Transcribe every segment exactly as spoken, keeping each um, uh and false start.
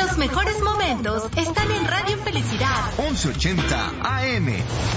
Los mejores momentos están en Radio Felicidad once ochenta A M.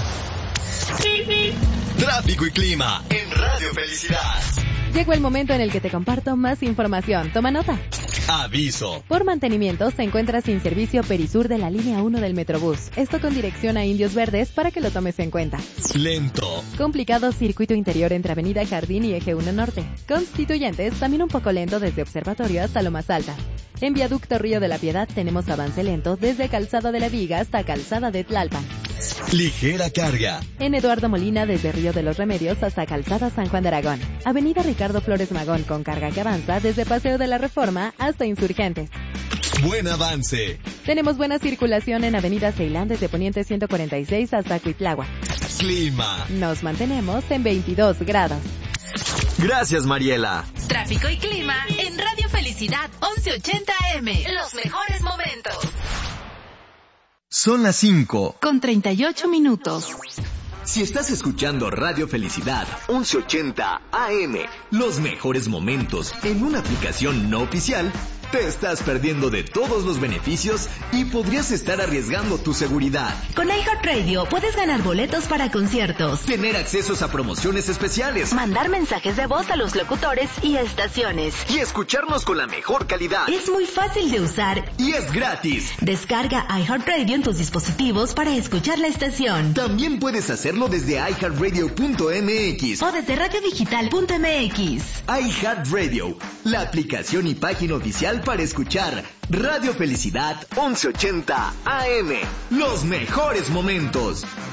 Tráfico y clima en Radio Felicidad. Llegó el momento en el que te comparto más información. Toma nota. Aviso. Por mantenimiento se encuentra sin servicio Perisur de la línea uno del Metrobús. Esto con dirección a Indios Verdes para que lo tomes en cuenta. Lento. Complicado circuito interior entre Avenida Jardín y Eje uno Norte. Constituyentes también un poco lento desde Observatorio hasta Lomas Alta. En Viaducto Río de la Piedad tenemos avance lento desde Calzada de la Viga hasta Calzada de Tlalpan. Ligera carga. En Eduardo Molina desde Río de los Remedios hasta Calzada San Juan de Aragón. Avenida Ricardo Flores Magón con carga que avanza desde Paseo de la Reforma hasta Insurgentes. Buen avance. Tenemos buena circulación en Avenida Ceilán desde Poniente ciento cuarenta y seis hasta Cuitláhuac. Clima. Nos mantenemos en veintidós grados. Gracias, Mariela. Tráfico y clima en Radio Felicidad once ochenta A M. Los mejores momentos. Son las cinco. Con treinta y ocho minutos. Si estás escuchando Radio Felicidad once ochenta A M, los mejores momentos en una aplicación no oficial, te estás perdiendo de todos los beneficios y podrías estar arriesgando tu seguridad. Con iHeartRadio puedes ganar boletos para conciertos, tener accesos a promociones especiales, mandar mensajes de voz a los locutores y estaciones, y escucharnos con la mejor calidad. Es muy fácil de usar y es gratis. Descarga iHeartRadio en tus dispositivos para escuchar la estación. También puedes hacerlo desde i heart radio punto m x o desde radio digital punto m x. iHeartRadio, la aplicación y página oficial para escuchar Radio Felicidad once ochenta A M. Los mejores momentos.